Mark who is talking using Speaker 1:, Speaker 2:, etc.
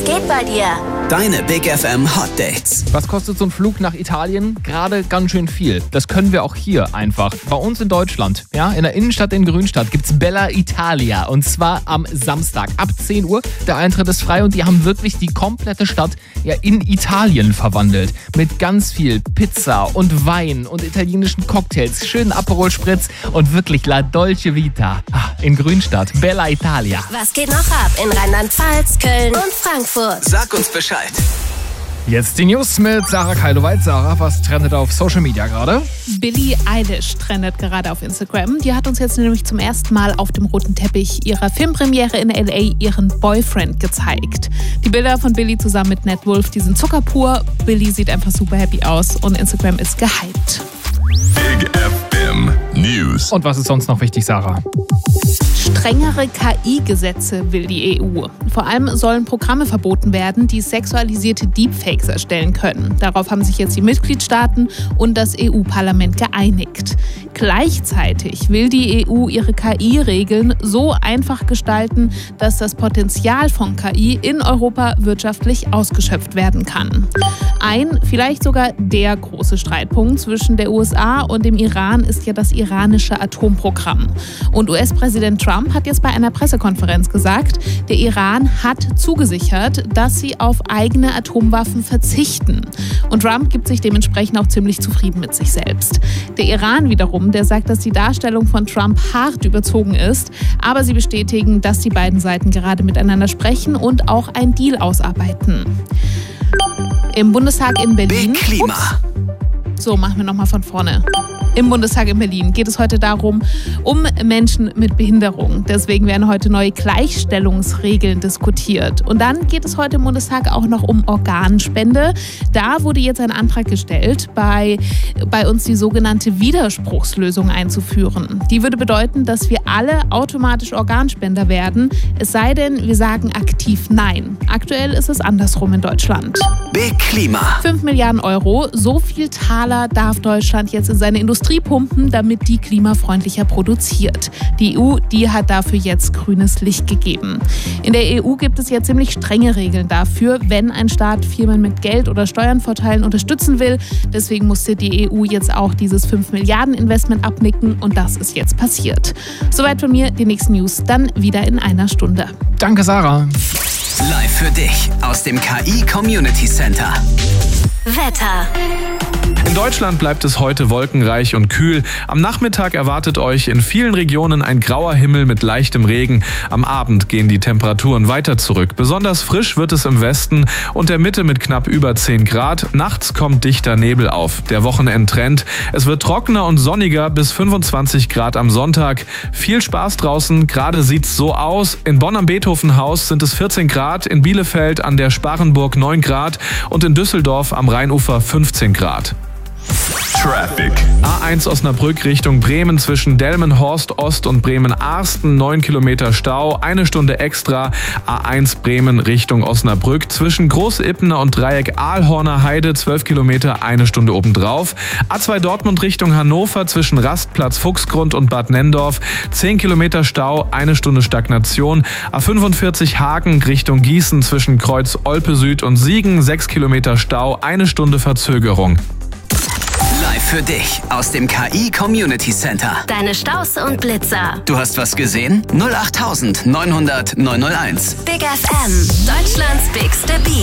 Speaker 1: Was geht bei dir?
Speaker 2: Deine Big FM Hot Dates.
Speaker 3: Was kostet so ein Flug nach Italien? Gerade ganz schön viel. Das können wir auch hier einfach. Bei uns in Deutschland, ja, in der Innenstadt in Grünstadt gibt's Bella Italia. Und zwar am Samstag ab 10 Uhr. Der Eintritt ist frei und die haben wirklich die komplette Stadt ja in Italien verwandelt. Mit ganz viel Pizza und Wein und italienischen Cocktails, schönen Aperol Spritz und wirklich La Dolce Vita. In Grünstadt, Bella Italia.
Speaker 1: Was geht noch ab in Rheinland-Pfalz, Köln und Frankfurt?
Speaker 2: Sag uns Bescheid.
Speaker 3: Jetzt die News mit Sarah Keiloweit. Sarah, was trendet auf Social Media gerade?
Speaker 4: Billie Eilish trendet gerade auf Instagram. Die hat uns jetzt nämlich zum ersten Mal auf dem roten Teppich ihrer Filmpremiere in L.A. ihren Boyfriend gezeigt. Die Bilder von Billie zusammen mit Nat Wolff, die sind zuckerpur. Billie sieht einfach super happy aus und Instagram ist gehypt.
Speaker 5: Big FM News.
Speaker 3: Und was ist sonst noch wichtig, Sarah?
Speaker 4: Strengere KI-Gesetze will die EU. Vor allem sollen Programme verboten werden, die sexualisierte Deepfakes erstellen können. Darauf haben sich jetzt die Mitgliedstaaten und das EU-Parlament geeinigt. Gleichzeitig will die EU ihre KI-Regeln so einfach gestalten, dass das Potenzial von KI in Europa wirtschaftlich ausgeschöpft werden kann. Ein, vielleicht sogar der große Streitpunkt zwischen der USA und dem Iran ist ja das iranische Atomprogramm. Und US-Präsident Trump hat jetzt bei einer Pressekonferenz gesagt, der Iran hat zugesichert, dass sie auf eigene Atomwaffen verzichten. Und Trump gibt sich dementsprechend auch ziemlich zufrieden mit sich selbst. Der Iran wiederum, der sagt, dass die Darstellung von Trump hart überzogen ist, aber sie bestätigen, dass die beiden Seiten gerade miteinander sprechen und auch einen Deal ausarbeiten. Im Bundestag in Berlin...
Speaker 2: Big Klima.
Speaker 4: So, machen wir nochmal von vorne. Im Bundestag in Berlin geht es heute darum, um Menschen mit Behinderung. Deswegen werden heute neue Gleichstellungsregeln diskutiert. Und dann geht es heute im Bundestag auch noch um Organspende. Da wurde jetzt ein Antrag gestellt, bei uns die sogenannte Widerspruchslösung einzuführen. Die würde bedeuten, dass wir alle automatisch Organspender werden, es sei denn, wir sagen aktiv Nein. Aktuell ist es andersrum in Deutschland.
Speaker 2: Big Klima.
Speaker 4: 5 Milliarden Euro, so viel Taler darf Deutschland jetzt in seine Industrie pumpen, damit die klimafreundlicher produziert. Die EU, die hat dafür jetzt grünes Licht gegeben. In der EU gibt es ja ziemlich strenge Regeln dafür, wenn ein Staat Firmen mit Geld oder Steuernvorteilen unterstützen will. Deswegen musste die EU jetzt auch dieses 5 Milliarden Investment abnicken und das ist jetzt passiert. Soweit von mir, die nächsten News dann wieder in einer Stunde.
Speaker 3: Danke, Sarah.
Speaker 2: Live für dich aus dem KI Community Center.
Speaker 1: Wetter.
Speaker 6: In Deutschland bleibt es heute wolkenreich und kühl. Am Nachmittag erwartet euch in vielen Regionen ein grauer Himmel mit leichtem Regen. Am Abend gehen die Temperaturen weiter zurück. Besonders frisch wird es im Westen und der Mitte mit knapp über 10 Grad. Nachts kommt dichter Nebel auf. Der Wochenendtrend. Es wird trockener und sonniger bis 25 Grad am Sonntag. Viel Spaß draußen. Gerade sieht's so aus. In Bonn am Beethovenhaus sind es 14 Grad, in Bielefeld an der Sparenburg 9 Grad und in Düsseldorf am Rheinufer 15 Grad.
Speaker 5: Traffic.
Speaker 6: A1 Osnabrück Richtung Bremen zwischen Delmenhorst Ost und Bremen-Arsten 9 Kilometer Stau, 1 Stunde extra. A1 Bremen Richtung Osnabrück zwischen Großippener und Dreieck Aalhorner Heide 12 Kilometer, 1 Stunde obendrauf. A2 Dortmund Richtung Hannover zwischen Rastplatz Fuchsgrund und Bad Nenndorf 10 Kilometer Stau, 1 Stunde Stagnation. A45 Hagen Richtung Gießen zwischen Kreuz Olpe Süd und Siegen 6 Kilometer Stau, 1 Stunde Verzögerung.
Speaker 2: Live für dich aus dem KI Community Center.
Speaker 1: Deine Staus und Blitzer.
Speaker 2: Du hast was gesehen? 08900 901.
Speaker 1: Big FM. Deutschlands bigste Beat.